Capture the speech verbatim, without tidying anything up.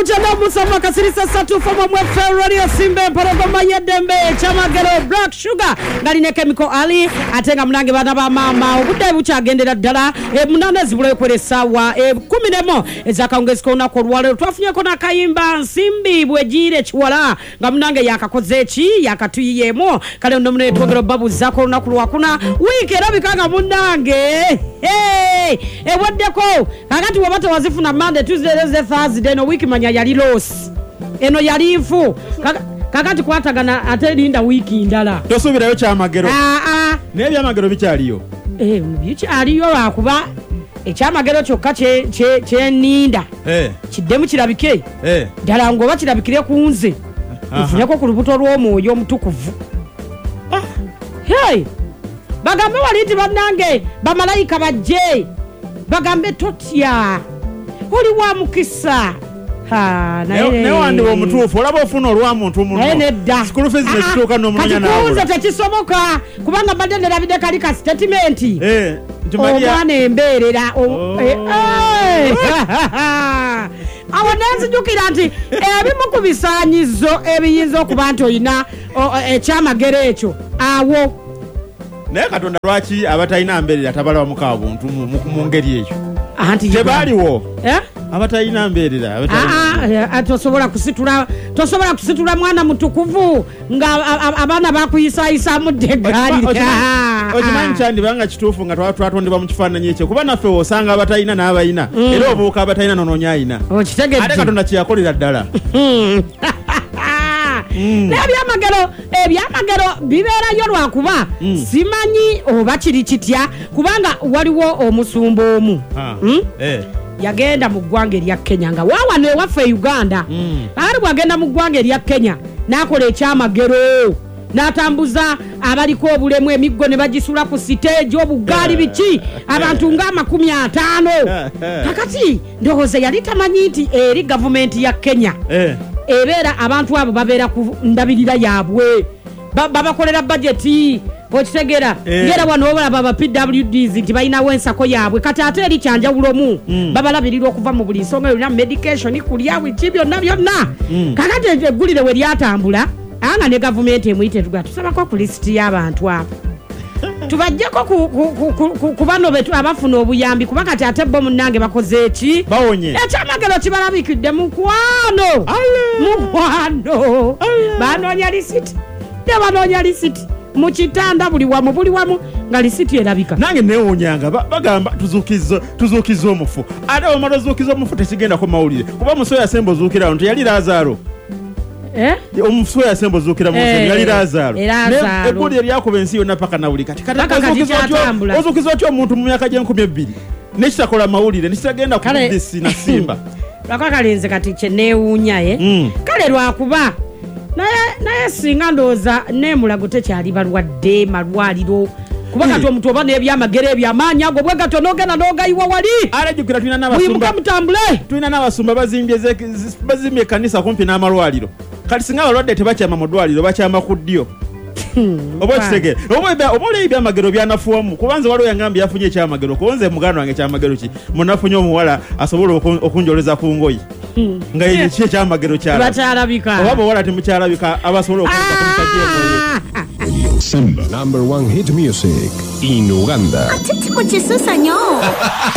Mutanda musoma kasirisa satu foma mwefe radio simbe paragoma yedembe chamagero black sugar ngaline chemical ali atenga munange bana ba mama obudde buchagendera ddala e munana zibule kweresa wa e kumi nemo ezakaongezeka onako lwale twafunye kona kayimba nsimbi bwejire chiwala nga munange yakakoze eki yakatuyiyemo kale ndo mune twogero babu zako onako lwakuna wiki erabikanga munange hey e waddeko kakati wabata wazifuna Monday Tuesday Wednesday Thursday no wiki manya yali loss eno yali ifu kakati kwatagana ate linda wiki ndala tosubirayo kyamagero ah ah n'ebyamagero bikyaliyo eh bikyaliyo bakuba ekyamagero kyokka kye kye kye ninda eh kiddemu kirabike eh ndala ngo bakirabikire kunze ufuneko ku lubuto lw'omwoyo omutukuvu ah hey bagambe waliti bannange bamalayika bajje bagambe totya oli wa mukisa ha naye ne wandi wo mutuufu olaba ofuna olwa muntu muno school fees ne kituuka no munya nawo kati kuza tekisoboka kubanga badde nerabide kali ka statement eh ntumalia omwana emberera awanenzi jukira nti ebimu ku bisaanyizo ebiyinza okuba nti oyina ekyamagero ekyo awo naye Katonda lwaki abatayina mberera tabala wamuka buntu mu ngeri ekyo anti tebaliwo eh abatayina mberera abatayina ah tosobola kusitula tosobola kusitula mwana mutukuvu nga abana bakuyisayisa mu degali ojimanyi cyandi banga kituufu nga twatondebwa mu kifaananyi ekyo kuba naffe osanga abatayina n'abayina era obuuka abatayina nononyayina okitegedde ate Katonda kyakolera ddala n'ebyamagero ebyamagero bibeerayo lwakuba simanyi oba kiri kitya kubanga waliwo omusumba omu yagenda mu ggwanga erya Kenya nga waawano ewaffe Uganda ali bwagenda mu ggwanga erya Kenya n'akola ekyamagero n'atambuza abaliko obulemu emiggo ne bagisula ku siteegi obugaali biki abantu nga amakumi ataano kakati ndowooza yali tamanyi nti eri gavumenti ya Kenya ebeera abantu abo babeera ku ndabirira yaabwe babakolera budgeti okitegera ngera wano obalaba ba P W Ds nti balinawo ensako yaabwe kati ate eri kyanjawulomu babalabirira okuva mu buli nsonga yonna medication kulya wiki byonna byonna kakati eggulire we lyatambula anga ne gavumenti emuyite tuga tusabako ku lisiti y'abantu abo tubajjeko ku bano betu abafuna obuyambi kuba kati ate bo munnange bakoze eki bawonye ekyamagero kibalabikidde mukwano mukwano banoonya lisiti ne banoonya lisiti mu kitanda buli wamu buli wamu nga lisiti erabika nange neewonyanga bagamba tuzuukizo tuzuukizo omufu ate omala ozuukiza omufu tekigendako mawulire kuba musoya sembo ozuukirawo nti yali Lazaro eh omufu ya sembo zukira mu nsi yali Lazaro egguli eryakuba ensi yonna paka nawuli kati ozukizo otyo omuntu mu myaka gy'enkumi ebbiri nekitakola mawulire nekitagenda ku B B C na Simba lwakakalenze kati kye neewunyaye kale lwakuba naye singa ndooza neemulago tekyali balwadde malwaliro kuba kati omuntu oba n'ebyamagero ebyamaanyi ago bwe gato n'ogenda n'ogayiwa wali alejjukira tulina n'abasumba mutambule tulina n'abasumba bazimbye bazimbye ekkanisa kumpi n'amalwaliro kati singa abalwadde tebakyama mu ddwaliro bakyama ku ddyo oba kitegere oba oleba ebyamagero byanafuwamu kubanza waliwo yangambye yafunye ekyamagero kuwonze muganda wange ekyamagero ki munafunye omuwala asobola okunjoleza ku ngoyi nga ki ekyamagero kyalabika oba bawala temukyalabika abasobola okunza ku musajja Simba, number one hit music in Uganda. Atiti muchisusa nyo.